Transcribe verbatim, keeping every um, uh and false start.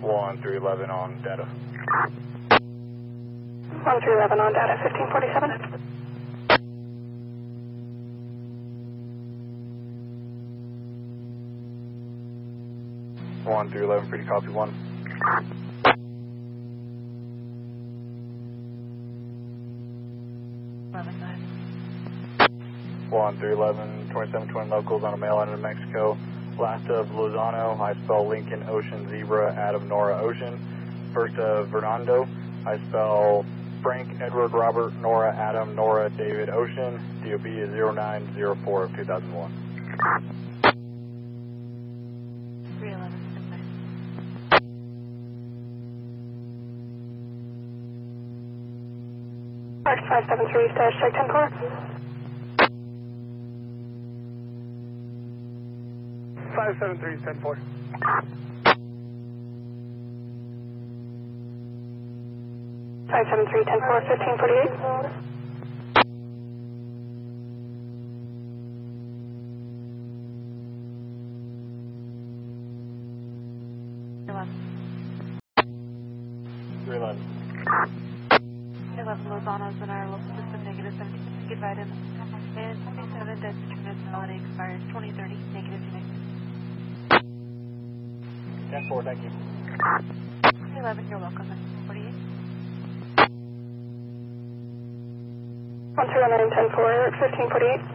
one three eleven on data. one three eleven on data, fifteen forty-seven. one three eleven, pretty copy one. eleven nine. one three eleven, twenty-seven twenty locals on a mail out of Mexico. Last of Lozano, I spell Lincoln, Ocean, Zebra, Adam, Nora, Ocean. First of Fernando, I spell Frank, Edward, Robert, Nora, Adam, Nora, David, Ocean. D O B is zero nine zero four of two thousand one. three eleven. Mark five seven three, dash check ten four. five seven three, ten four. five seven three, ten four, fifteen forty-eight. eleven. three eleven. eleven Lozano's in our local system, negative seventeen, get right in. And twenty-seven, dead terminality expires twenty thirty, negative two negative. ten four, thank you. eleven, you're welcome, forty-eight. one three one nine, ten four, fifteen forty-eight.